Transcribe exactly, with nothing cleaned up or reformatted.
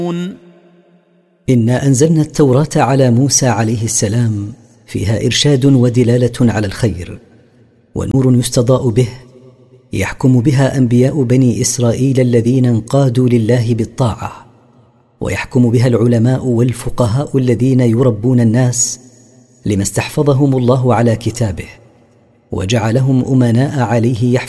إنا أنزلنا التوراة على موسى عليه السلام فيها إرشاد ودلالة على الخير ونور يستضاء به يحكم بها أنبياء بني إسرائيل الذين انقادوا لله بالطاعة، ويحكم بها العلماء والفقهاء الذين يربون الناس لما استحفظهم الله على كتابه وجعلهم أمناء عليه يحفظون